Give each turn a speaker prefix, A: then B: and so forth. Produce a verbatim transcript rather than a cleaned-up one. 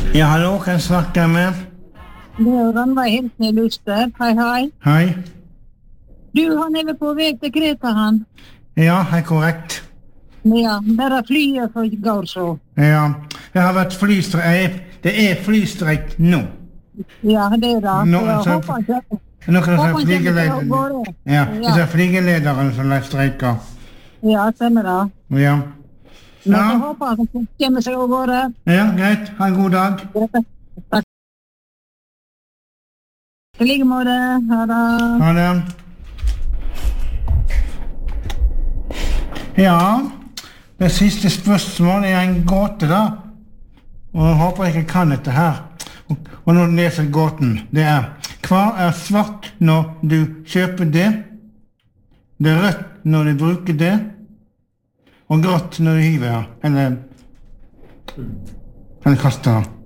A: Ja, hallo, kan jeg snakke med?
B: Det er Rannveig Hilsen i Luster. Hei, hei.
A: Hei.
B: Du, han er vel på vei til Kreta, han?
A: Ja, det er korrekt.
B: Ja, bare flyet for går så.
A: Ja, det har vært flystreik. Det er flystreik nå.
B: Ja, det er det.
A: Nå,
B: Jeg
A: så-
B: håper ikke.
A: Nå kan
B: Håper
A: du
B: ikke
A: si
B: det går
A: flygelederen.
B: går.
A: Ja,
B: Ja.
A: det er flygelederen som er streiker.
B: Ja, stemmer det.
A: Ja.
B: Men
A: Ja.
B: jeg håper at han kommer seg av gårde.
A: Ja, greit. Ha en god dag.
B: Takk. I like måte. Ha det.
A: Ha det. Ja, det siste spørsmålet er en gåte da. Og jeg håper jeg ikke kan dette her. Og, og nå leser jeg gåten. Det er, hva er svart når du kjøper det? Det er rødt når du bruker det. Og grått når du hiver, eller, eller kaster.